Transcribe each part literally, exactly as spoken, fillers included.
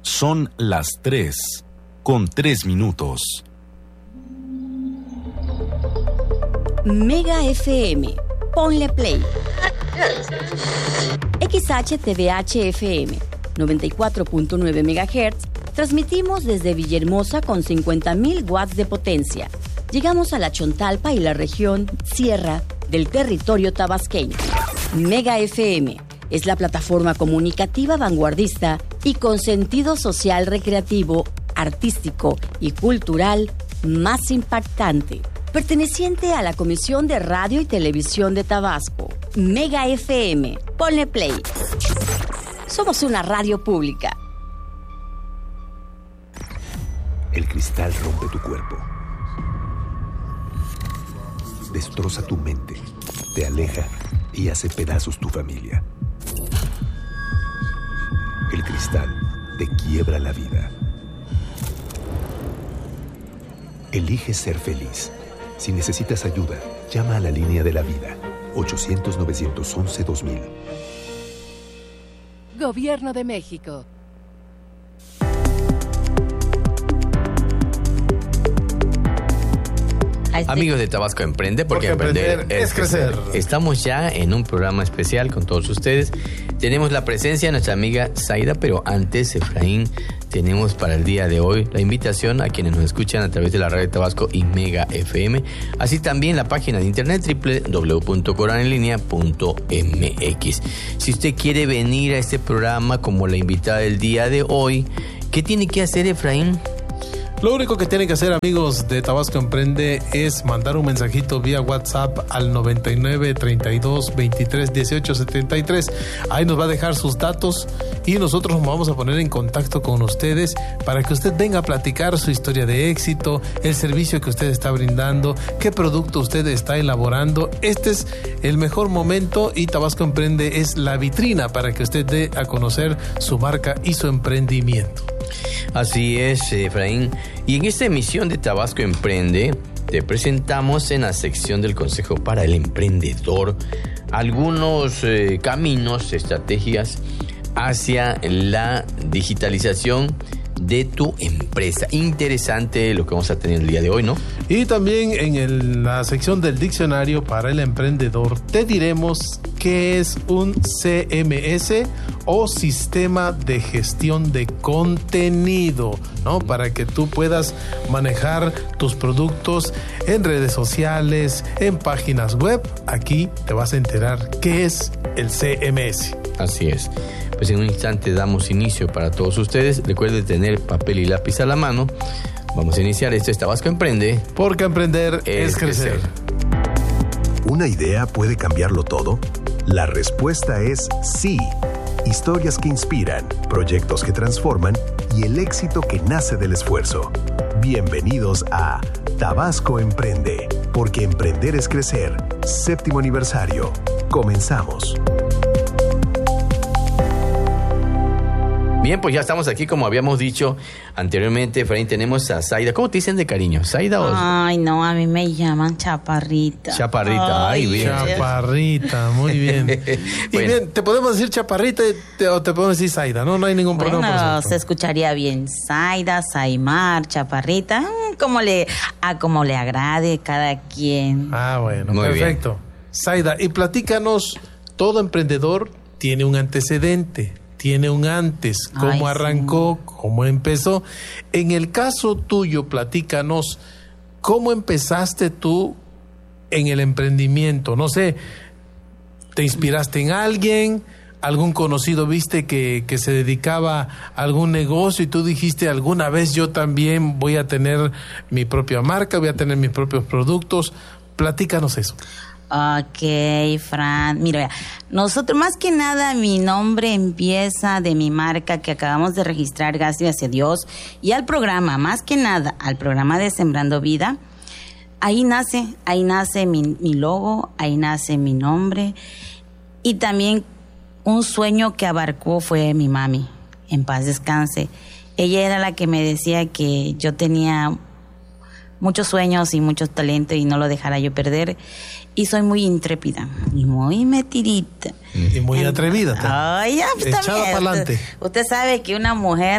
Son las tres, con tres minutos. Mega F M. Ponle play. X H T V H F M. noventa y cuatro punto nueve megahertz. Transmitimos desde Villahermosa con cincuenta mil watts de potencia. Llegamos a la Chontalpa y la región Sierra del territorio tabasqueño. Mega F M es la plataforma comunicativa vanguardista y con sentido social recreativo, artístico y cultural más impactante, perteneciente a la Comisión de Radio y Televisión de Tabasco. Mega F M, ponle play. Somos una radio pública. El cristal rompe tu cuerpo, destroza tu mente, te aleja y hace pedazos tu familia. El cristal te quiebra la vida. Elige ser feliz. Si necesitas ayuda, llama a la línea de la vida, ochocientos, novecientos once, dos mil. Gobierno de México. Amigos de Tabasco Emprende, porque, porque emprender, emprender es crecer. crecer. Estamos ya en un programa especial con todos ustedes. Tenemos la presencia de nuestra amiga Zaida, pero antes, Efraín, tenemos para el día de hoy la invitación a quienes nos escuchan a través de la radio Tabasco y Mega F M, así también la página de internet doble u doble u doble u punto coranenlinea punto m x. Si usted quiere venir a este programa como la invitada del día de hoy, ¿qué tiene que hacer, Efraín? Lo único que tienen que hacer, amigos de Tabasco Emprende, es mandar un mensajito vía WhatsApp al noventa y nueve, treinta y dos, veintitrés, dieciocho, setenta y tres. Ahí nos va a dejar sus datos y nosotros nos vamos a poner en contacto con ustedes para que usted venga a platicar su historia de éxito, el servicio que usted está brindando, qué producto usted está elaborando. Este es el mejor momento y Tabasco Emprende es la vitrina para que usted dé a conocer su marca y su emprendimiento. Así es, Efraín. Y en esta emisión de Tabasco Emprende, te presentamos en la sección del Consejo para el Emprendedor algunos eh, caminos, estrategias hacia la digitalización de tu empresa. Interesante lo que vamos a tener el día de hoy, ¿no? Y también en el, la sección del diccionario para el emprendedor te diremos qué es un C M S o sistema de gestión de contenido, ¿no? Para que tú puedas manejar tus productos en redes sociales, en páginas web. Aquí te vas a enterar qué es el C M S. Así es. Pues en un instante damos inicio para todos ustedes. Recuerden tener papel y lápiz a la mano. Vamos a iniciar. Esto es Tabasco Emprende. Porque emprender es, es crecer. ¿Una idea puede cambiarlo todo? La respuesta es sí. Historias que inspiran, proyectos que transforman y el éxito que nace del esfuerzo. Bienvenidos a Tabasco Emprende. Porque emprender es crecer. Séptimo aniversario. Comenzamos. Bien, pues ya estamos aquí, como habíamos dicho anteriormente, Efraín. Tenemos a Zaida. ¿Cómo te dicen de cariño? ¿Zaida o...? Ay, no, a mí me llaman Chaparrita. Chaparrita, ay, ay bien. Chaparrita, muy bien. Y bueno, bien, te podemos decir Chaparrita te, o te podemos decir Zaida, ¿no? No hay ningún problema. Bueno, se escucharía bien. Zaida, Zaimar, Chaparrita, como le, a como le agrade cada quien. Ah, bueno, muy perfecto. Bien. Zaida, y platícanos, todo emprendedor tiene un antecedente. Tiene un antes, cómo Ay, arrancó, sí. cómo empezó. En el caso tuyo, platícanos, ¿cómo empezaste tú en el emprendimiento? No sé, ¿te inspiraste en alguien? ¿Algún conocido viste que, que se dedicaba a algún negocio y tú dijiste alguna vez yo también voy a tener mi propia marca, voy a tener mis propios productos? Platícanos eso. Ok, Fran. Mira, nosotros más que nada mi nombre empieza de mi marca que acabamos de registrar, gracias a Dios, y al programa, más que nada al programa de Sembrando Vida. Ahí nace, ahí nace mi, mi logo, ahí nace mi nombre. Y también un sueño que abarcó fue mi mami, en paz descanse. Ella era la que me decía que yo tenía muchos sueños y mucho talento y no lo dejara yo perder. Y soy muy intrépida y muy metidita. Y muy atrevida. Ay, ya, pues, echada para adelante. Usted sabe que una mujer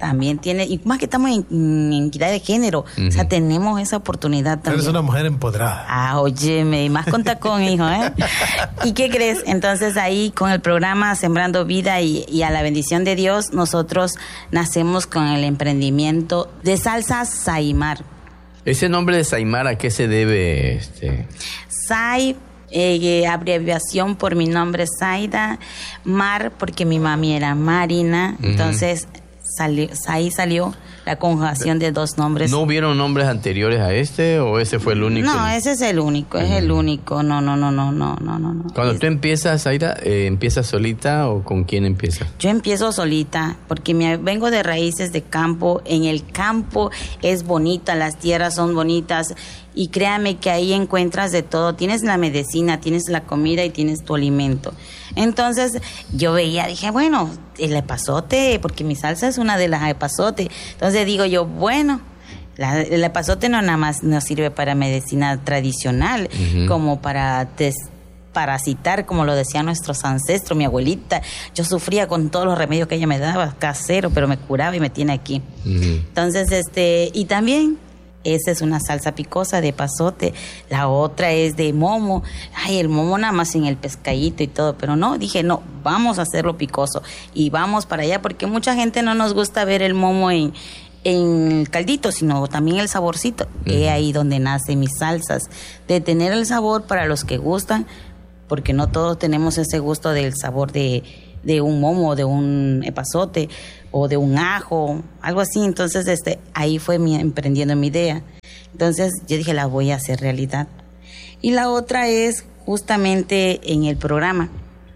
también tiene, y más que estamos en, en equidad de género, uh-huh. o sea, tenemos esa oportunidad también. Eres una mujer empoderada. Ah, óyeme, más con tacón, hijo, ¿eh? ¿Y qué crees? Entonces ahí con el programa Sembrando Vida y, y a la bendición de Dios, nosotros nacemos con el emprendimiento de salsas Saimar. ¿Ese nombre de Saimar a qué se debe? Este? Sai, eh, abreviación por mi nombre Zaida, Mar porque mi mami era Marina, uh-huh. entonces salió, ahí salió la conjugación de dos nombres. ¿No hubieron nombres anteriores a este o ese fue el único? No, ese es el único, es uh-huh. el único, no, no, no, no, no, no, no. Cuando es... tú empiezas, Zaida, eh, ¿empiezas solita o con quién empiezas? Yo empiezo solita, porque me, vengo de raíces de campo, en el campo es bonita, las tierras son bonitas, y créame que ahí encuentras de todo, tienes la medicina, tienes la comida y tienes tu alimento. Entonces yo veía, dije, bueno, el epazote, porque mi salsa es una de las epazote. Entonces digo yo, bueno, la, el epazote no nada más nos sirve para medicina tradicional, uh-huh. como para desparasitar, como lo decían nuestros ancestros, mi abuelita. Yo sufría con todos los remedios que ella me daba, casero, pero me curaba y me tiene aquí. Uh-huh. Entonces, este, y también... esa es una salsa picosa de epazote, la otra es de momo, ay, el momo nada más en el pescadito y todo, pero no, dije, no, vamos a hacerlo picoso y vamos para allá, porque mucha gente no nos gusta ver el momo en, en el caldito, sino también el saborcito, uh-huh. es ahí donde nacen mis salsas, de tener el sabor para los que gustan, porque no todos tenemos ese gusto del sabor de, de un momo, de un epazote, o de un ajo, algo así. Entonces, este, ahí fue mi, emprendiendo mi idea. Entonces, yo dije, la voy a hacer realidad. Y la otra es, justamente en el programa,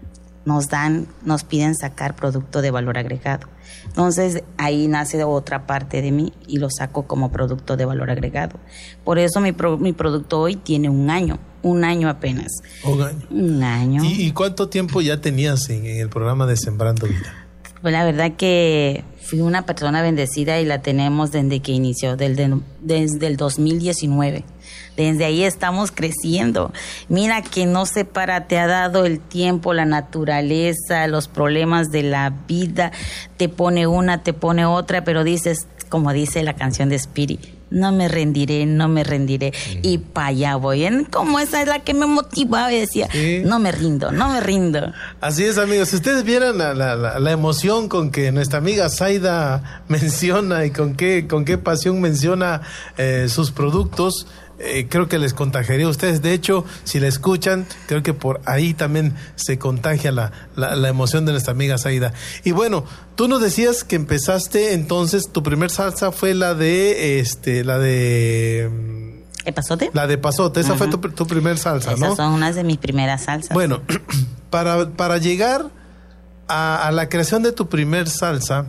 nos dan, nos piden sacar producto de valor agregado. Entonces, ahí nace otra parte de mí y lo saco como producto de valor agregado. Por eso mi, pro, mi producto hoy tiene un año, un año apenas. Un año. Un año. ¿Y, y cuánto tiempo ya tenías en, en el programa de Sembrando Vida? Pues la verdad que fui una persona bendecida y la tenemos desde que inició, desde, desde el dos mil diecinueve. Desde ahí estamos creciendo. Mira que no se para, te ha dado el tiempo, la naturaleza, los problemas de la vida. Te pone una, te pone otra, pero dices, como dice la canción de Spirit, no me rendiré, no me rendiré. Uh-huh. Y para allá voy. ¿eh? Como esa es la que me motivaba y decía, ¿sí? no me rindo, no me rindo. Así es, amigos. Si ustedes vieran la, la, la, la emoción con que nuestra amiga Zaida menciona y con qué, con qué pasión menciona eh, sus productos, Eh, creo que les contagiaría a ustedes. De hecho, si la escuchan, creo que por ahí también se contagia la, la, la emoción de nuestra amiga Zaida. Y bueno, tú nos decías que empezaste, entonces, tu primer salsa fue la de, este, la de... ¿Epazote? La de epazote, esa uh-huh. fue tu, tu primer salsa, Esas ¿no? Esas son unas de mis primeras salsas. Bueno, para, para llegar a, a la creación de tu primer salsa,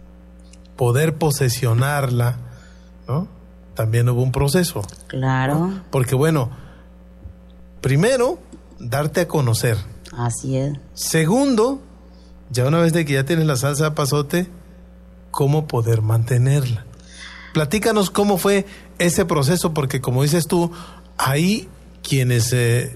poder posesionarla, ¿no? También hubo un proceso. Claro. ¿no? Porque bueno, primero, darte a conocer. Así es. Segundo, ya una vez de que ya tienes la salsa de epazote, ¿cómo poder mantenerla? Platícanos cómo fue ese proceso, porque como dices tú, hay quienes eh,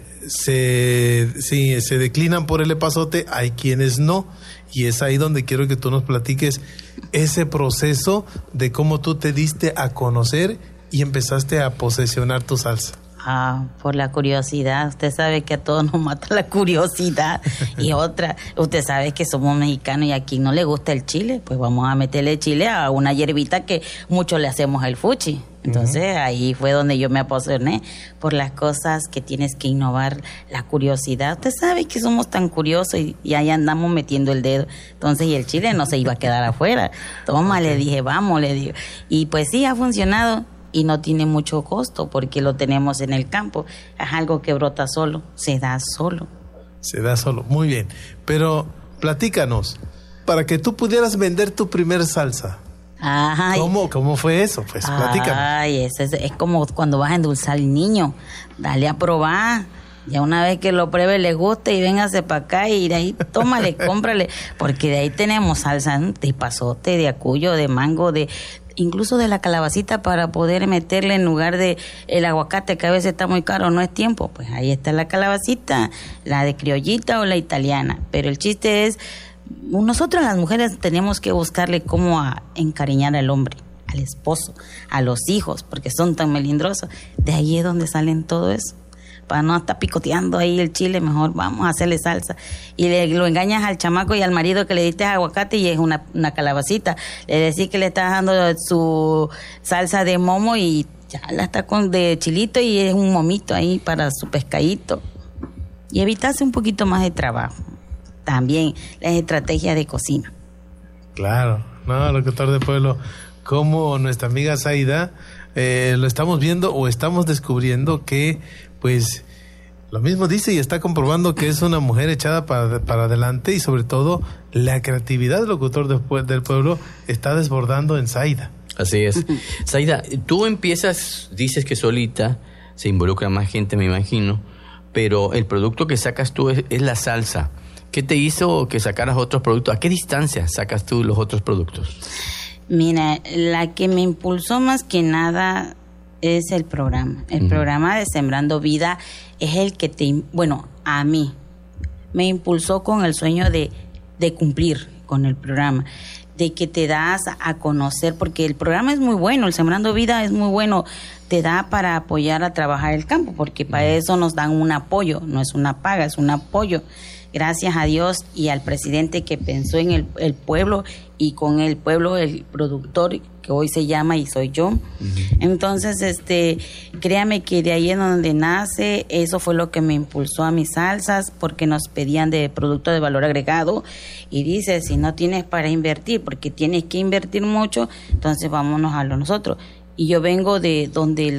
se, sí, se declinan por el epazote, hay quienes no. Y es ahí donde quiero que tú nos platiques ese proceso de cómo tú te diste a conocer y empezaste a posesionar tu salsa. Ah, por la curiosidad. Usted sabe que a todos nos mata la curiosidad. Y otra, usted sabe que somos mexicanos y a quien no le gusta el chile, pues vamos a meterle chile a una hierbita que mucho le hacemos al fuchi. Entonces, uh-huh. ahí fue donde yo me apasioné por las cosas que tienes que innovar, la curiosidad. Usted sabe que somos tan curiosos y, y ahí andamos metiendo el dedo. Entonces, y el chile no se iba a quedar afuera. Toma, okay. le dije, vamos, le digo. Y pues sí, ha funcionado y no tiene mucho costo porque lo tenemos en el campo. Es algo que brota solo, se da solo. Se da solo, muy bien. Pero platícanos, para que tú pudieras vender tu primer salsa, Ay. ¿Cómo, ¿Cómo fue eso? Pues platícame. Ay, es, es, es como cuando vas a endulzar al niño. Dale a probar. Ya una vez que lo pruebe, le guste y véngase para acá y de ahí tómale, cómprale. Porque de ahí tenemos salsa de pasote, de acuyo, de mango, de incluso de la calabacita para poder meterle en lugar de el aguacate que a veces está muy caro, no es tiempo. Pues ahí está la calabacita, la de criollita o la italiana. Pero el chiste es nosotros las mujeres tenemos que buscarle cómo a encariñar al hombre, al esposo, a los hijos, porque son tan melindrosos. De ahí es donde salen todo eso. Para no estar picoteando ahí el chile, mejor vamos a hacerle salsa. Y le, lo engañas al chamaco y al marido que le diste aguacate y es una, una calabacita. Le decís que le estás dando su salsa de momo y ya la está con de chilito y es un momito ahí para su pescadito. Y evitarse un poquito más de trabajo. También las estrategias de cocina. Claro, no, locutor de pueblo, como nuestra amiga Zaida, eh, lo estamos viendo o estamos descubriendo que, pues, lo mismo dice y está comprobando que es una mujer echada para, para adelante y sobre todo la creatividad del locutor de, del pueblo está desbordando en Zaida. Así es. Zaida, tú empiezas, dices que solita, se involucra más gente, me imagino, pero el producto que sacas tú es, es la salsa. ¿Qué te hizo que sacaras otros productos? ¿A qué distancia sacas tú los otros productos? Mira, la que me impulsó más que nada es el programa. El uh-huh. programa de Sembrando Vida es el que te, bueno, a mí me impulsó con el sueño de, de cumplir con el programa, de que te das a conocer, porque el programa es muy bueno, el Sembrando Vida es muy bueno, te da para apoyar a trabajar el campo, porque para eso nos dan un apoyo, no es una paga, es un apoyo. Gracias a Dios y al presidente que pensó en el, el pueblo y con el pueblo el productor que hoy se llama y soy yo. Uh-huh. Entonces, este, créame que de ahí en donde nace, eso fue lo que me impulsó a mis salsas, porque nos pedían de producto de valor agregado y dice, si no tienes para invertir, porque tienes que invertir mucho, entonces vámonos a lo nosotros. Y yo vengo de donde